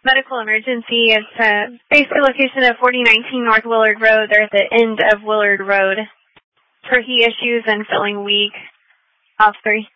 medical emergency. It's basically location of 4019 North Willard Road. They're at the end of Willard Road. For he issues and feeling weak. Off 3.